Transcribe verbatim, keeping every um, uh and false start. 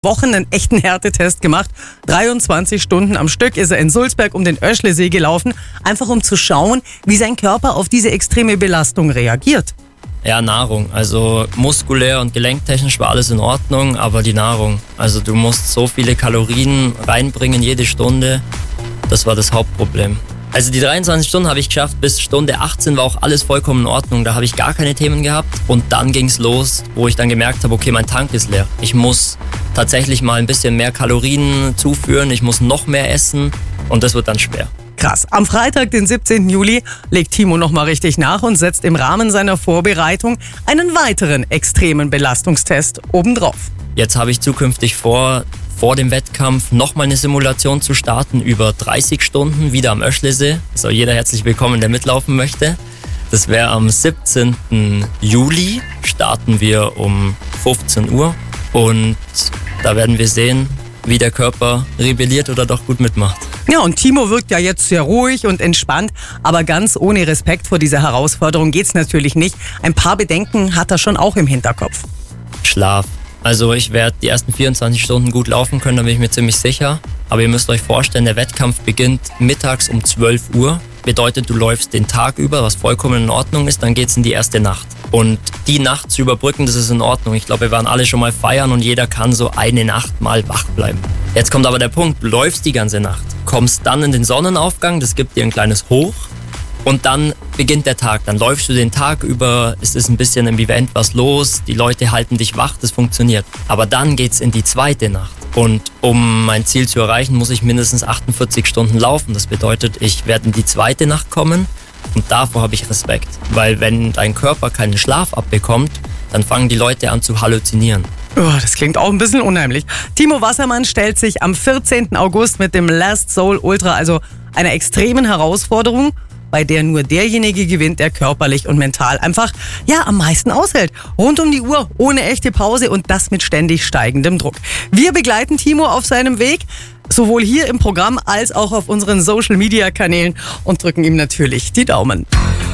Wochen einen echten Härtetest gemacht. dreiundzwanzig Stunden am Stück ist er in Sulzberg um den Oeschlesee gelaufen, einfach um zu schauen, wie sein Körper auf diese extreme Belastung reagiert. Ja, Nahrung. Also muskulär und gelenktechnisch war alles in Ordnung, aber die Nahrung. Also du musst so viele Kalorien reinbringen jede Stunde. Das war das Hauptproblem. Also die dreiundzwanzig Stunden habe ich geschafft, bis Stunde achtzehn war auch alles vollkommen in Ordnung. Da habe ich gar keine Themen gehabt und dann ging es los, wo ich dann gemerkt habe, okay, mein Tank ist leer. Ich muss tatsächlich mal ein bisschen mehr Kalorien zuführen, ich muss noch mehr essen und das wird dann schwer. Krass. Am Freitag, den siebzehnten Juli, legt Timo nochmal richtig nach und setzt im Rahmen seiner Vorbereitung einen weiteren extremen Belastungstest obendrauf. Jetzt habe ich zukünftig vor, vor dem Wettkampf nochmal eine Simulation zu starten über dreißig Stunden, wieder am Oeschlesee. Soll jeder herzlich willkommen, der mitlaufen möchte. Das wäre am siebzehnten Juli, starten wir um fünfzehn Uhr und da werden wir sehen, wie der Körper rebelliert oder doch gut mitmacht. Ja, und Timo wirkt ja jetzt sehr ruhig und entspannt, aber ganz ohne Respekt vor dieser Herausforderung geht's natürlich nicht. Ein paar Bedenken hat er schon auch im Hinterkopf. Schlaf. Also ich werde die ersten vierundzwanzig Stunden gut laufen können, da bin ich mir ziemlich sicher. Aber ihr müsst euch vorstellen, der Wettkampf beginnt mittags um zwölf Uhr. Bedeutet, du läufst den Tag über, was vollkommen in Ordnung ist, dann geht's in die erste Nacht. Und die Nacht zu überbrücken, das ist in Ordnung. Ich glaube, wir waren alle schon mal feiern und jeder kann so eine Nacht mal wach bleiben. Jetzt kommt aber der Punkt, du läufst die ganze Nacht, kommst dann in den Sonnenaufgang, das gibt dir ein kleines Hoch und dann beginnt der Tag. Dann läufst du den Tag über, es ist ein bisschen im Event was los, die Leute halten dich wach, das funktioniert. Aber dann geht's in die zweite Nacht. Und um mein Ziel zu erreichen, muss ich mindestens achtundvierzig Stunden laufen. Das bedeutet, ich werde in die zweite Nacht kommen und davor habe ich Respekt. Weil wenn dein Körper keinen Schlaf abbekommt, dann fangen die Leute an zu halluzinieren. Oh, das klingt auch ein bisschen unheimlich. Timo Wassermann stellt sich am vierzehnten August mit dem Last Soul Ultra, also einer extremen Herausforderung, bei der nur derjenige gewinnt, der körperlich und mental einfach ja am meisten aushält. Rund um die Uhr, ohne echte Pause und das mit ständig steigendem Druck. Wir begleiten Timo auf seinem Weg, sowohl hier im Programm als auch auf unseren Social-Media-Kanälen und drücken ihm natürlich die Daumen.